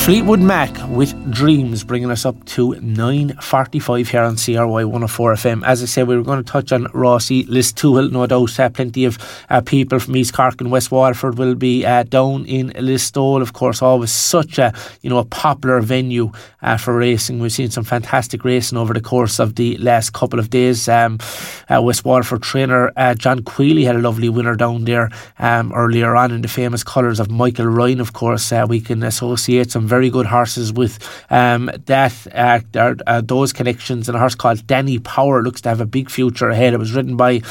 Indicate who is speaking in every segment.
Speaker 1: Fleetwood Mac with Dreams, bringing us up to 9:45 here on CRY 104 FM. As I said, we were going to touch on Rossi Listowel. No doubt plenty of people from East Cork and West Waterford will be down in Listowel. Of course, always such a popular venue for racing. We've seen some fantastic racing over the course of the last couple of days. West Waterford trainer John Queally had a lovely winner down there earlier on in the famous colours of Michael Ryan. Of course, we can associate some very good horses with those connections, and a horse called Danny Power looks to have a big future ahead. It was ridden by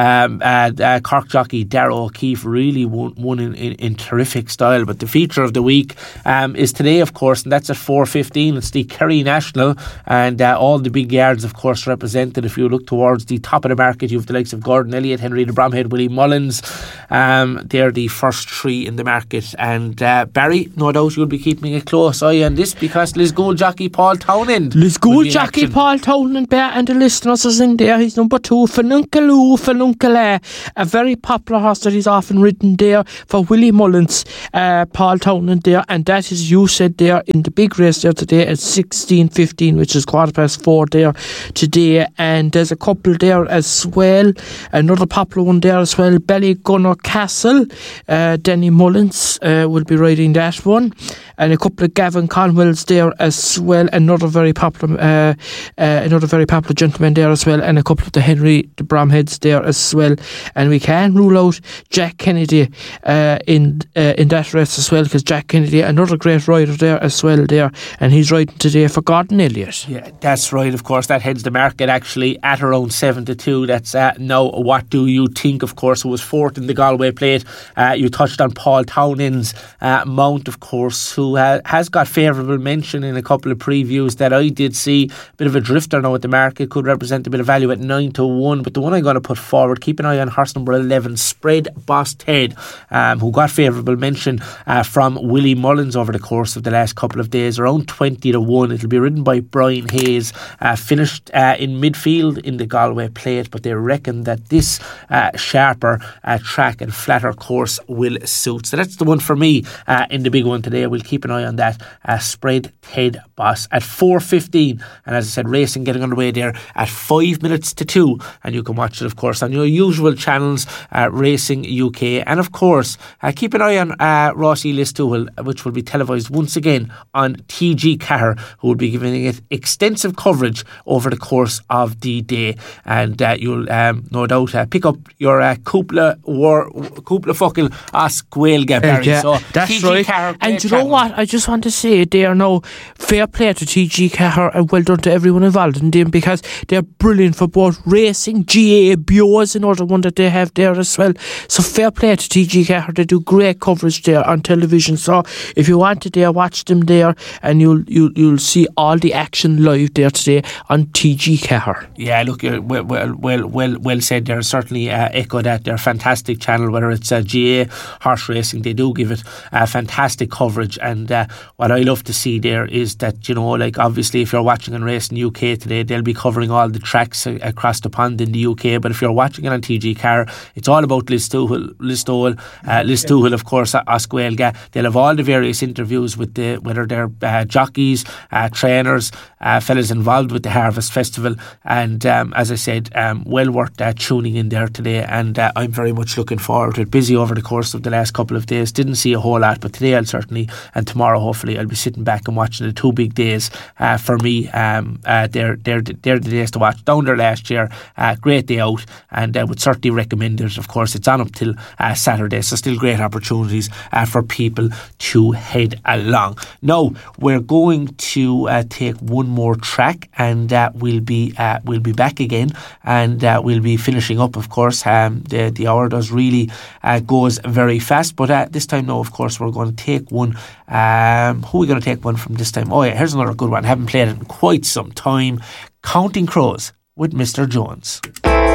Speaker 1: Cork jockey Darragh O'Keefe, really won in terrific style. But the feature of the week is today, of course, and that's at 4:15. It's the Kerry National, and all the big yards, of course, represented. If you look towards the top of the market, you have the likes of Gordon Elliott, Henry de Bromhead, Willie Mullins. They're the first three in the market, and Barry, no doubt you'll be keeping a close eye on this, because Lisgool jockey Paul Townend.
Speaker 2: Lisgool jockey Paul Townend, and the listeners is in there. He's number 2, Fanunkaloo, a very popular horse that he's often ridden there for Willie Mullins. Paul Townend there, and that is, you said there, in the big race there today at 16:15, which is 4:15 there today. And there's a couple there as well, another popular one there as well, Ballygunner Castle. Danny Mullins will be riding that one, and a couple of Gavin Conwells there as well, another very popular gentleman there as well, and a couple of the Henry de Bromheads there as well. And we can rule out Jack Kennedy in that race as well, because Jack Kennedy, another great rider there as well there, and he's riding today for Gordon Elliott.
Speaker 1: Yeah, that's right. Of course, that heads the market actually at around 7-2. That's now What Do You Think, of course, who was fourth in the Galway Plate. You touched on Paul Townend's mount, of course, who has got favourable mention in a couple of previews that I did see. A bit of a drifter now at the market, could represent a bit of value at 9-1. But the one I'm going to put forward, keep an eye on horse number 11, Spread Boss Ted, who got favourable mention from Willie Mullins over the course of the last couple of days, around 20-1. It'll be ridden by Brian Hayes, finished in midfield in the Galway Plate, but they reckon that this sharper track and flatter course will suit. So that's the one for me in the big one today. We'll keep an eye on that. Spread Ted Boss at 4:15, and as I said, racing getting underway there at 2:05, and you can watch it, of course, on your usual channels, Racing UK, and of course keep an eye on Rossi Listowel, which will be televised once again on TG Cahir, who will be giving it extensive coverage over the course of the day. And you'll no doubt pick up your Cúpla Focail as Gaelga, Barry.
Speaker 2: Yeah,
Speaker 1: so
Speaker 2: that's
Speaker 1: TG
Speaker 2: right.
Speaker 1: Cahir,
Speaker 2: and you know what? I just want to say there now, fair play to TG Cahir, and well done to everyone involved in them, because they're brilliant for both racing. GA Bio is another one that they have there as well. So fair play to TG Cahir. They do great coverage there on television. So if you want to there, watch them there, and you'll see all the action live there today on TG Cahir.
Speaker 1: Yeah, look, well said there. Certainly echo that. They're a fantastic channel, whether it's GA horse racing, they do give it fantastic coverage. And what I love to see there is that, like obviously if you're watching on Racing UK today, they'll be covering all the tracks across the pond in the UK. But if you're watching it on TG Cahir, it's all about Listowel, of course, Oscuelga. They'll have all the various interviews with whether they're jockeys, trainers, fellas involved with the Harvest Festival. And as I said, well worth tuning in there today. And I'm very much looking forward to it. Busy over the course of the last couple of days. Didn't see a whole lot, but today I'll certainly, and tomorrow hopefully, I'll be sitting back and watching the two big days for me. They're the days to watch. Down there last year, great day out, and would certainly recommend it. Of course, it's on up till Saturday, so still great opportunities for people to head along. Now we're going to take one more track, and we'll be back again, and we'll be finishing up. Of course, the hour does really goes very fast, but this time now, of course, we're going to take one. Who are we going to take one from this time? Oh yeah, here's another good one. Haven't played it in quite some time. Counting Crows with Mr. Jones.